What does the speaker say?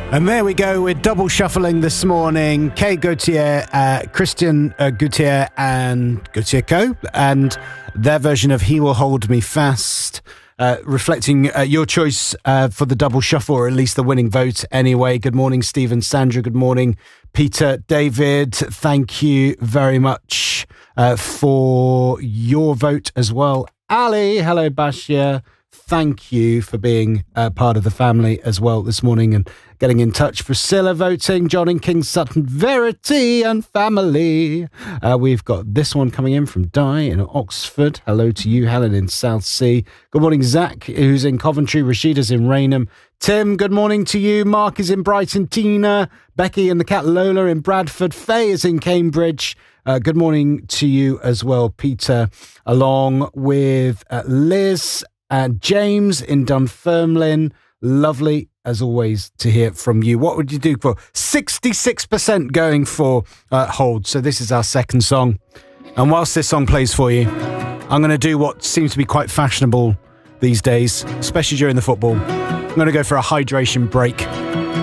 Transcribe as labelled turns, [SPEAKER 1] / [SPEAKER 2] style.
[SPEAKER 1] And there we go. We're double shuffling this morning. Kay Gautier, Christian Gautier and Gautier Co. And their version of He Will Hold Me Fast, reflecting your choice for the double shuffle, or at least the winning vote anyway. Good morning, Stephen, Sandra. Good morning, Peter, David. Thank you very much for your vote as well. Ali, hello, Bashir. Thank you for being part of the family as well this morning and getting in touch. Priscilla voting, John in King Sutton, Verity and family. We've got this one coming in from Di in Oxford. Hello to you, Helen in Southsea. Good morning, Zach, who's in Coventry. Rashida's in Raynham. Tim, good morning to you. Mark is in Brighton. Tina, Becky and the cat Lola in Bradford. Faye is in Cambridge. Good morning to you as well, Peter, along with Liz and James in Dunfermline. Lovely, as always, to hear from you. What would you do for 66% going for Hold? So this is our second song. And whilst this song plays for you, I'm going to do what seems to be quite fashionable these days, especially during the football. I'm going to go for a hydration break.